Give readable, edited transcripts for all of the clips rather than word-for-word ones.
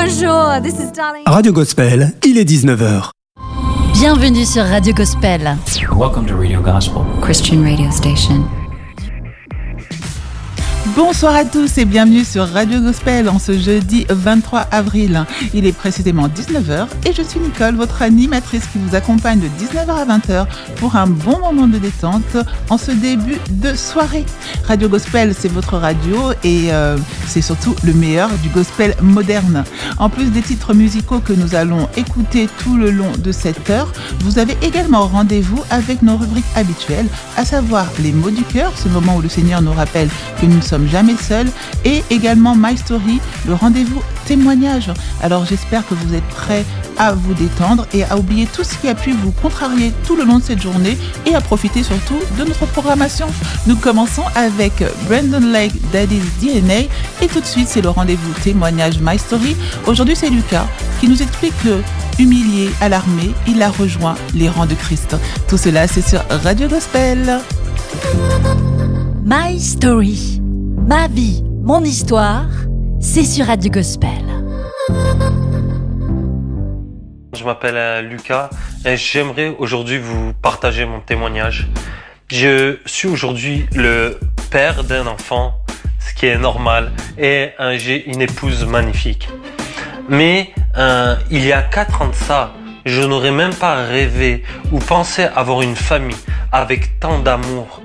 Bonjour, this is Darling. Radio Gospel, il est 19h. Bienvenue sur Radio Gospel. Welcome to Radio Gospel, Christian radio station. Bonsoir à tous et bienvenue sur Radio Gospel en ce jeudi 23 avril. Il est précisément 19h et je suis Nicole, votre animatrice qui vous accompagne de 19h à 20h pour un bon moment de détente en ce début de soirée. Radio Gospel, c'est votre radio et c'est surtout le meilleur du gospel moderne. En plus des titres musicaux que nous allons écouter tout le long de cette heure, vous avez également rendez-vous avec nos rubriques habituelles, à savoir les mots du cœur, ce moment où le Seigneur nous rappelle que nous ne sommes jamais seul, et également My Story, le rendez-vous témoignage. Alors j'espère que vous êtes prêts à vous détendre et à oublier tout ce qui a pu vous contrarier tout le long de cette journée et à profiter surtout de notre programmation. Nous commençons avec Brandon Lake, Daddy's DNA, et tout de suite c'est le rendez-vous témoignage My Story. Aujourd'hui c'est Lucas qui nous explique que humilié, alarmé, il a rejoint les rangs de Christ. Tout cela c'est sur Radio Gospel. My Story. Ma vie, mon histoire, c'est sur Radio Gospel. Je m'appelle Lucas et j'aimerais aujourd'hui vous partager mon témoignage. Je suis aujourd'hui le père d'un enfant, ce qui est normal, et j'ai une épouse magnifique. Mais il y a 4 ans de ça, je n'aurais même pas rêvé ou pensé avoir une famille avec tant d'amour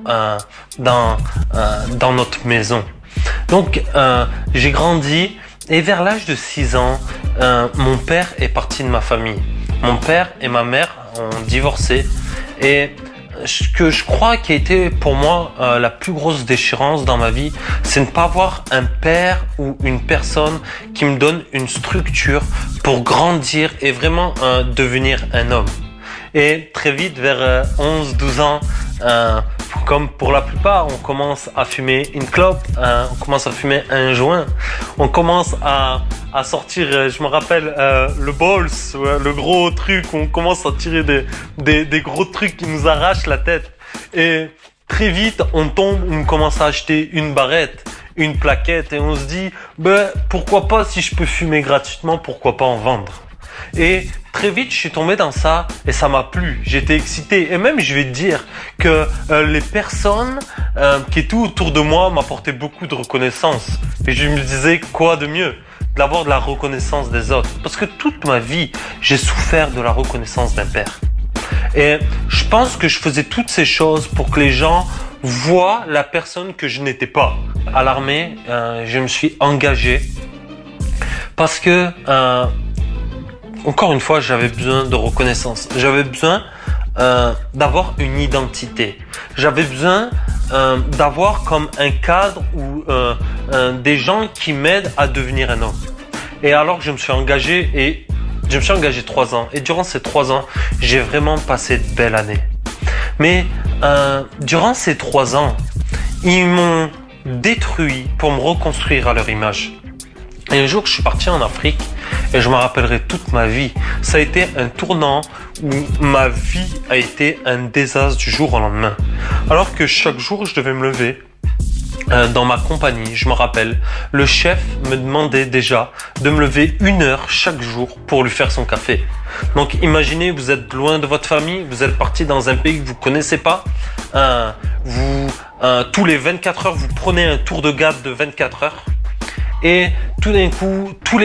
dans notre maison. Donc j'ai grandi et vers l'âge de 6 ans, mon père est parti de ma famille. Mon père et ma mère ont divorcé et ce que je crois qui a été pour moi la plus grosse déchirance dans ma vie, c'est ne pas avoir un père ou une personne qui me donne une structure pour grandir et vraiment devenir un homme. Et très vite, vers 11-12 ans, comme pour la plupart, on commence à fumer une clope, on commence à fumer un joint, on commence à sortir, je me rappelle, le balls, le gros truc, on commence à tirer des gros trucs qui nous arrachent la tête. Et très vite, on tombe, on commence à acheter une barrette, une plaquette, et on se dit, pourquoi pas, si je peux fumer gratuitement, pourquoi pas en vendre? Et très vite, je suis tombé dans ça et ça m'a plu. J'étais excité. Et même, je vais te dire que les personnes qui étaient autour de moi m'apportaient beaucoup de reconnaissance. Et je me disais, quoi de mieux d'avoir de la reconnaissance des autres? Parce que toute ma vie, j'ai souffert de la reconnaissance d'un père. Et je pense que je faisais toutes ces choses pour que les gens voient la personne que je n'étais pas. À l'armée, je me suis engagé parce que... encore une fois, j'avais besoin de reconnaissance. J'avais besoin d'avoir une identité. J'avais besoin d'avoir comme un cadre ou des gens qui m'aident à devenir un homme. Et alors, je me suis engagé 3 ans. Et durant ces 3 ans, j'ai vraiment passé de belles années. Mais durant ces 3 ans, ils m'ont détruit pour me reconstruire à leur image. Et un jour, je suis parti en Afrique et je me rappellerai toute ma vie. Ça a été un tournant où ma vie a été un désastre du jour au lendemain. Alors que chaque jour, je devais me lever dans ma compagnie. Je me rappelle, le chef me demandait déjà de me lever 1 heure chaque jour pour lui faire son café. Donc imaginez, vous êtes loin de votre famille, vous êtes parti dans un pays que vous connaissez pas. Tous les 24 heures, vous prenez un tour de garde de 24 heures. Et tout d'un coup, tous les